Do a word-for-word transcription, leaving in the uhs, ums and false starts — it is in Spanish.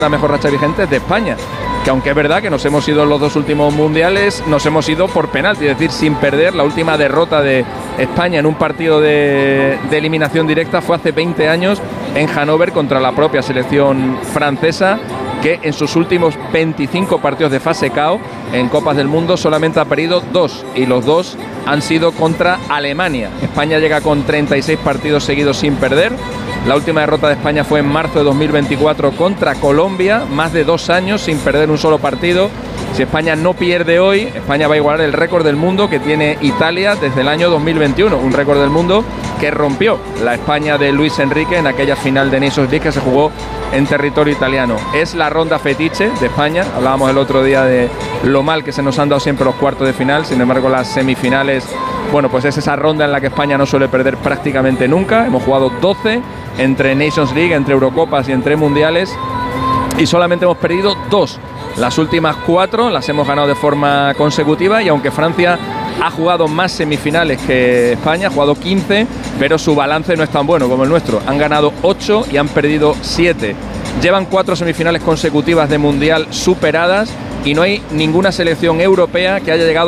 la mejor racha vigente es de España, que aunque es verdad que nos hemos ido en los dos últimos mundiales, nos hemos ido por penalti, es decir, sin perder. La última derrota de España en un partido de, de eliminación directa fue hace veinte años en Hannover contra la propia selección francesa, que en sus últimos veinticinco partidos de fase K O en Copas del Mundo solamente ha perdido dos, y los dos han sido contra Alemania. España llega con treinta y seis partidos seguidos sin perder. La última derrota de España fue en marzo de dos mil veinticuatro contra Colombia, más de dos años sin perder un solo partido. Si España no pierde hoy, España va a igualar el récord del mundo que tiene Italia desde el año dos mil veintiuno, un récord del mundo que rompió la España de Luis Enrique en aquella final de Nations League que se jugó en territorio italiano. Es la ronda fetiche de España. Hablábamos el otro día de lo mal que se nos han dado siempre los cuartos de final, sin embargo las semifinales, bueno, pues es esa ronda en la que España no suele perder prácticamente nunca. Hemos jugado doce entre Nations League, entre Eurocopas y entre Mundiales, y solamente hemos perdido dos. Las últimas cuatro las hemos ganado de forma consecutiva, y aunque Francia ha jugado más semifinales que España, ha jugado quince, pero su balance no es tan bueno como el nuestro. Han ganado ocho y han perdido siete. Llevan cuatro semifinales consecutivas de Mundial superadas, y no hay ninguna selección europea que haya llegado